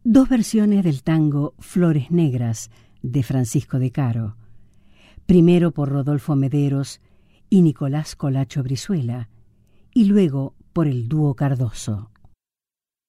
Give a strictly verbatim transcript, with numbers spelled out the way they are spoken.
dos versiones del tango Flores Negras de Francisco de Caro, primero por Rodolfo Mederos y Nicolás Colacho Brizuela, y luego por el dúo Cardoso.